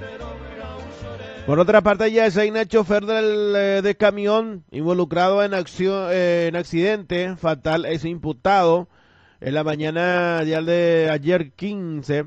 Por otra parte, ya Yasaina, chofer de camión involucrado en accidente fatal, es imputado en la mañana de ayer 15.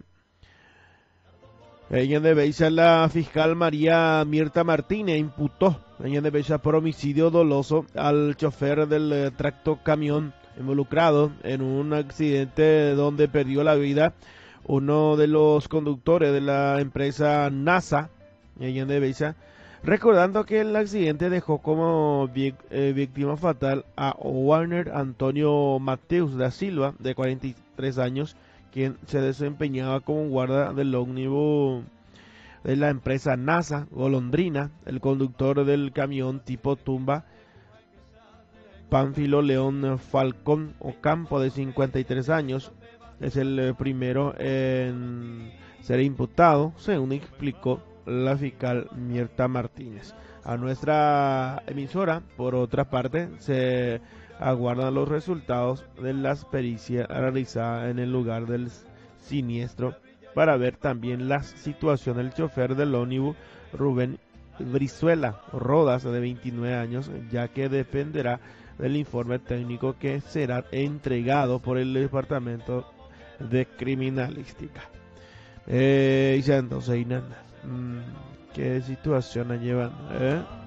Ella de Beisa, la fiscal María Mirta Martínez imputó ella de Beisa por homicidio doloso al chofer del tracto camión involucrado en un accidente donde perdió la vida uno de los conductores de la empresa NASA, ella de Beisa, recordando que el accidente dejó como víctima fatal a Warner Antonio Mateus da Silva, de 43 años, quien se desempeñaba como guarda del ómnibus de la empresa NASA Golondrina. El conductor del camión tipo tumba, Pánfilo León Falcón Ocampo, de 53 años, es el primero en ser imputado, según explicó la fiscal Mirta Martínez. A nuestra emisora, por otra parte, se aguardan los resultados de las pericias realizadas en el lugar del siniestro para ver también la situación del chofer del ómnibus Rubén Brizuela Rodas, de 29 años, ya que dependerá del informe técnico que será entregado por el Departamento de Criminalística. Y ya entonces, ¿qué situación llevan?